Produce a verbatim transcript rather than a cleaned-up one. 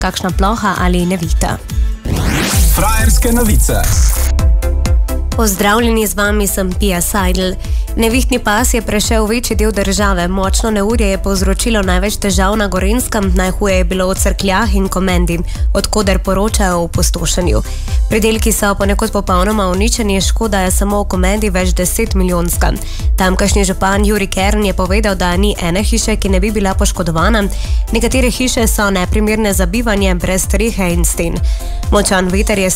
kakšna ploha ali nevihta. Frajerske novice. Pozdravljeni, z vami sem Pia Seidel. Nevihtni pas je prešel večji del države. Močno neurje je povzročilo največ težav na Gorenjskem, najhuje je bilo v Cerkljah in Komendi, odkoder poročajo o opustošenju. Pridelki so ponekod popolnoma uničeni, škoda je samo v Komendi več deset milijonska. Tamkajšnji župan Jurij Kern je povedal, da ni ene hiše, ki ne bi bila poškodovana. Nekatere hiše so neprimerne za bivanje, brez strehe in sten. Močan veter je